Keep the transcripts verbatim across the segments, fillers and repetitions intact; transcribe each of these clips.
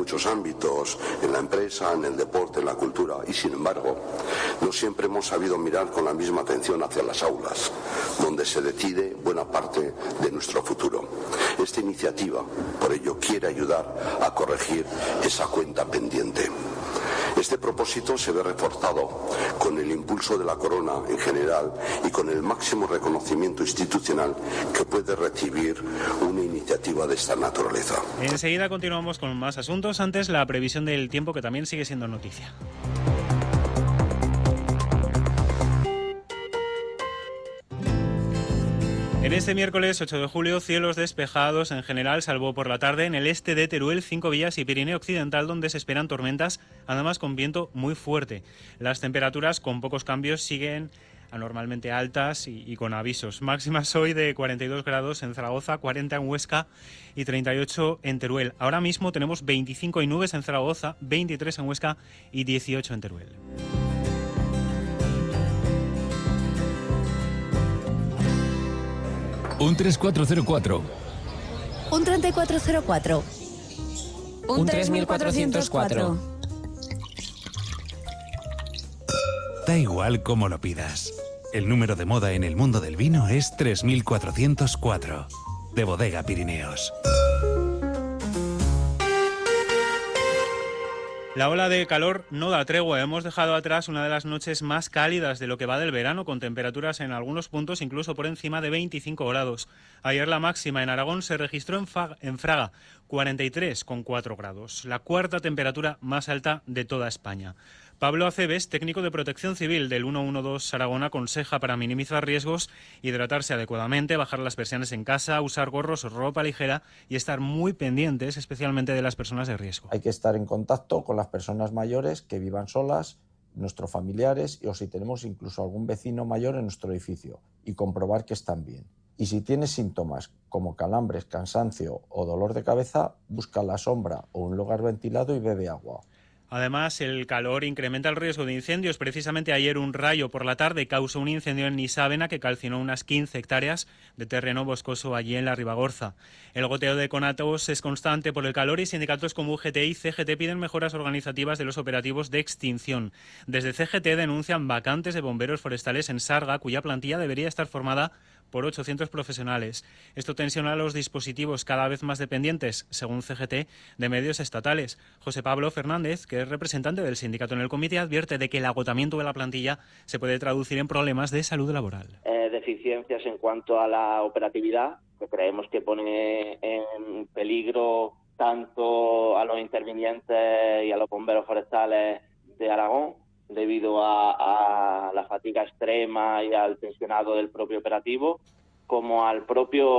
muchos ámbitos, en la empresa, en el deporte, en la cultura, y sin embargo, no siempre hemos sabido mirar con la misma atención hacia las aulas, donde se decide buena parte de nuestro futuro. Esta iniciativa, por ello, quiere ayudar a corregir esa cuenta pendiente. Este propósito se ve reforzado con el impulso de la Corona en general y con el máximo reconocimiento institucional que puede recibir una iniciativa de esta naturaleza. Enseguida continuamos con más asuntos. Antes, la previsión del tiempo, que también sigue siendo noticia. En este miércoles ocho de julio, cielos despejados en general, salvo por la tarde en el este de Teruel, Cinco Villas y Pirineo Occidental, donde se esperan tormentas, además con viento muy fuerte. Las temperaturas, con pocos cambios, siguen anormalmente altas y, y con avisos. Máximas hoy de cuarenta y dos grados en Zaragoza, cuarenta en Huesca y treinta y ocho en Teruel. Ahora mismo tenemos veinticinco y nubes en Zaragoza, veintitrés en Huesca y dieciocho en Teruel. Un tres cuatro cero cuatro. Un treinta y cuatro cero cuatro. Un tres mil cuatrocientos cuatro. Da igual cómo lo pidas. El número de moda en el mundo del vino es tres mil cuatrocientos cuatro. De Bodega Pirineos. La ola de calor no da tregua. Hemos dejado atrás una de las noches más cálidas de lo que va del verano, con temperaturas en algunos puntos incluso por encima de veinticinco grados. Ayer la máxima en Aragón se registró en, Fa- en Fraga, cuarenta y tres coma cuatro grados, la cuarta temperatura más alta de toda España. Pablo Aceves, técnico de Protección Civil del ciento doce Aragón, aconseja para minimizar riesgos hidratarse adecuadamente, bajar las persianas en casa, usar gorros o ropa ligera y estar muy pendientes, especialmente de las personas de riesgo. Hay que estar en contacto con las personas mayores que vivan solas, nuestros familiares o si tenemos incluso algún vecino mayor en nuestro edificio y comprobar que están bien. Y si tienes síntomas como calambres, cansancio o dolor de cabeza, busca la sombra o un lugar ventilado y bebe agua. Además, el calor incrementa el riesgo de incendios. Precisamente ayer un rayo por la tarde causó un incendio en Nisávena que calcinó unas quince hectáreas de terreno boscoso allí en la Ribagorza. El goteo de conatos es constante por el calor y sindicatos como U G T y C G T piden mejoras organizativas de los operativos de extinción. Desde C G T denuncian vacantes de bomberos forestales en Sarga, cuya plantilla debería estar formada por ochocientos profesionales. Esto tensiona a los dispositivos cada vez más dependientes, según C G T, de medios estatales. José Pablo Fernández, que es representante del sindicato en el comité, advierte de que el agotamiento de la plantilla se puede traducir en problemas de salud laboral. Eh, deficiencias en cuanto a la operatividad, que creemos que pone en peligro tanto a los intervinientes y a los bomberos forestales de Aragón, debido a, a la fatiga extrema y al tensionado del propio operativo, como al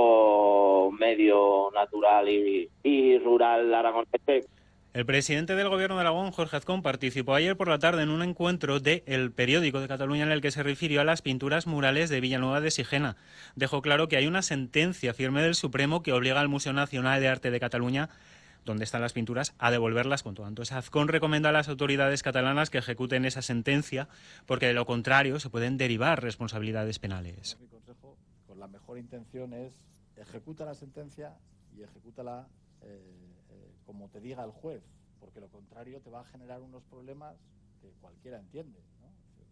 propio medio natural y, y rural aragonés. El presidente del Gobierno de Aragón, Jorge Azcón, participó ayer por la tarde en un encuentro de El Periódico de Cataluña en el que se refirió a las pinturas murales de Villanueva de Sigena. Dejó claro que hay una sentencia firme del Supremo que obliga al Museo Nacional de Arte de Cataluña, donde están las pinturas, a devolverlas cuanto antes. Azcón recomienda a las autoridades catalanas que ejecuten esa sentencia, porque de lo contrario se pueden derivar responsabilidades penales. Mi consejo, con la mejor intención, es ejecuta la sentencia y ejecútala eh, eh, como te diga el juez, porque lo contrario te va a generar unos problemas que cualquiera entiende, ¿no?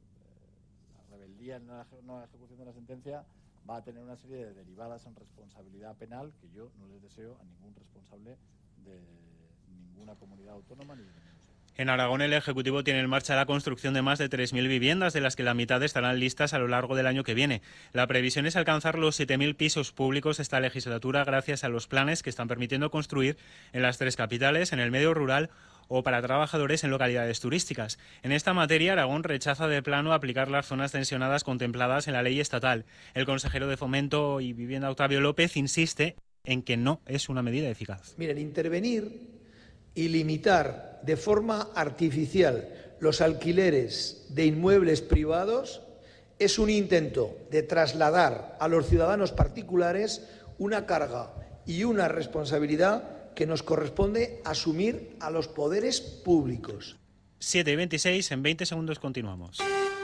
La rebeldía en la no ejecución de la sentencia va a tener una serie de derivadas en responsabilidad penal que yo no les deseo a ningún responsable de ninguna comunidad autónoma ni de ningún sitio. En Aragón, el Ejecutivo tiene en marcha la construcción de más de tres mil viviendas, de las que la mitad estarán listas a lo largo del año que viene. La previsión es alcanzar los siete mil pisos públicos esta legislatura gracias a los planes que están permitiendo construir en las tres capitales, en el medio rural o para trabajadores en localidades turísticas. En esta materia, Aragón rechaza de plano aplicar las zonas tensionadas contempladas en la ley estatal. El consejero de Fomento y Vivienda, Octavio López, insiste en que no es una medida eficaz. Miren, intervenir y limitar de forma artificial los alquileres de inmuebles privados es un intento de trasladar a los ciudadanos particulares una carga y una responsabilidad que nos corresponde asumir a los poderes públicos. siete y veintiséis, en veinte segundos continuamos.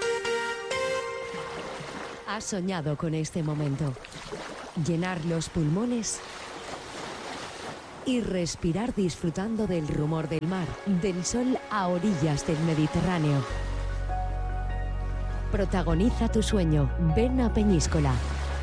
¿Has soñado con este momento? Llenar los pulmones y respirar disfrutando del rumor del mar, del sol a orillas del Mediterráneo. Protagoniza tu sueño. Ven a Peñíscola.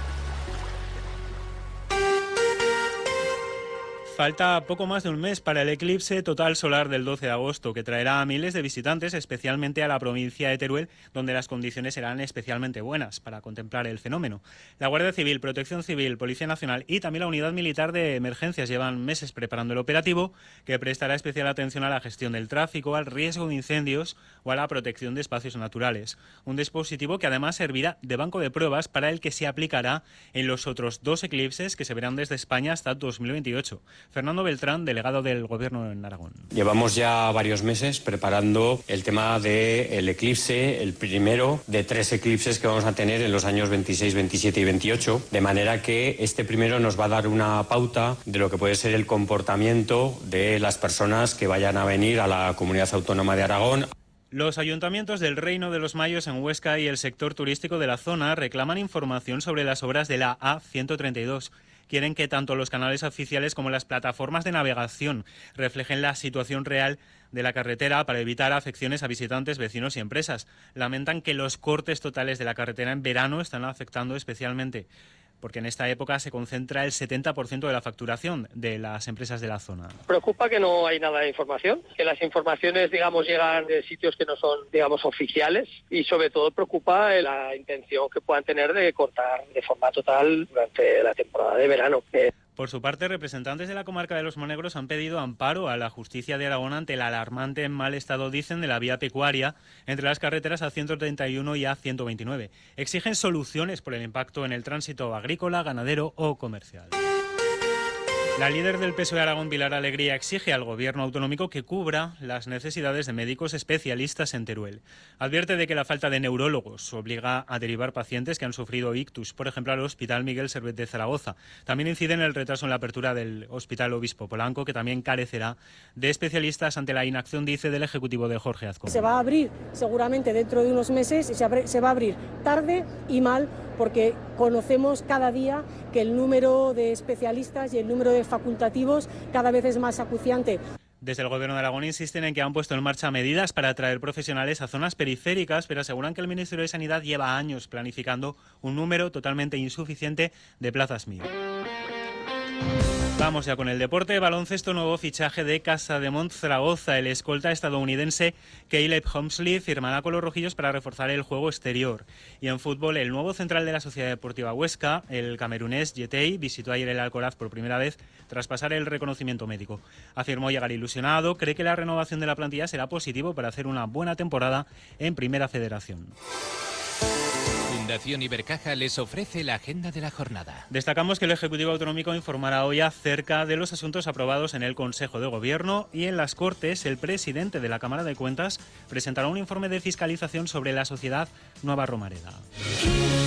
Falta poco más de un mes para el eclipse total solar del doce de agosto, que traerá a miles de visitantes, especialmente a la provincia de Teruel, donde las condiciones serán especialmente buenas para contemplar el fenómeno. La Guardia Civil, Protección Civil, Policía Nacional y también la Unidad Militar de Emergencias llevan meses preparando el operativo, que prestará especial atención a la gestión del tráfico, al riesgo de incendios o a la protección de espacios naturales. Un dispositivo que además servirá de banco de pruebas para el que se aplicará en los otros dos eclipses que se verán desde España hasta dos mil veintiocho. Fernando Beltrán, delegado del Gobierno en Aragón. Llevamos ya varios meses preparando el tema del eclipse, el primero de tres eclipses que vamos a tener en los años veintiséis, veintisiete y veintiocho, de manera que este primero nos va a dar una pauta de lo que puede ser el comportamiento de las personas que vayan a venir a la Comunidad Autónoma de Aragón. Los ayuntamientos del Reino de los Mayos en Huesca y el sector turístico de la zona reclaman información sobre las obras de la A ciento treinta y dos. Quieren que tanto los canales oficiales como las plataformas de navegación reflejen la situación real de la carretera para evitar afecciones a visitantes, vecinos y empresas. Lamentan que los cortes totales de la carretera en verano están afectando especialmente, porque en esta época se concentra el setenta por ciento de la facturación de las empresas de la zona. Preocupa que no hay nada de información, que las informaciones, digamos, llegan de sitios que no son, digamos, oficiales, y sobre todo preocupa la intención que puedan tener de cortar de forma total durante la temporada de verano. Eh, Por su parte, representantes de la comarca de los Monegros han pedido amparo a la justicia de Aragón ante el alarmante mal estado, dicen, de la vía pecuaria entre las carreteras A ciento treinta y uno y A ciento veintinueve. Exigen soluciones por el impacto en el tránsito agrícola, ganadero o comercial. La líder del P S O E Aragón, Pilar Alegría, exige al gobierno autonómico que cubra las necesidades de médicos especialistas en Teruel. Advierte de que la falta de neurólogos obliga a derivar pacientes que han sufrido ictus, por ejemplo, al Hospital Miguel Servet de Zaragoza. También incide en el retraso en la apertura del Hospital Obispo Polanco, que también carecerá de especialistas ante la inacción, dice, del Ejecutivo de Jorge Azcón. Se va a abrir seguramente dentro de unos meses y se, abre, se va a abrir tarde y mal, porque conocemos cada día que el número de especialistas y el número de facultativos cada vez es más acuciante. Desde el Gobierno de Aragón insisten en que han puesto en marcha medidas para atraer profesionales a zonas periféricas, pero aseguran que el Ministerio de Sanidad lleva años planificando un número totalmente insuficiente de plazas M I R. Vamos ya con el deporte. Baloncesto, nuevo fichaje de Casademont Zaragoza. El escolta estadounidense Caleb Humsley firmará con los rojillos para reforzar el juego exterior. Y en fútbol, el nuevo central de la Sociedad Deportiva Huesca, el camerunés Yetei, visitó ayer el Alcoraz por primera vez tras pasar el reconocimiento médico. Afirmó llegar ilusionado, cree que la renovación de la plantilla será positivo para hacer una buena temporada en Primera Federación. Fundación Ibercaja les ofrece la agenda de la jornada. Destacamos que el Ejecutivo Autonómico informará hoy acerca de los asuntos aprobados en el Consejo de Gobierno, y en las Cortes el presidente de la Cámara de Cuentas presentará un informe de fiscalización sobre la sociedad Nueva Romareda.